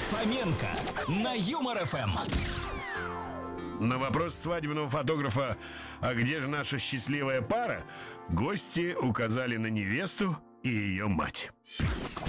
Фоменко на Юмор ФМ. На вопрос свадебного фотографа «А где же наша счастливая пара?» гости указали на невесту и ее мать.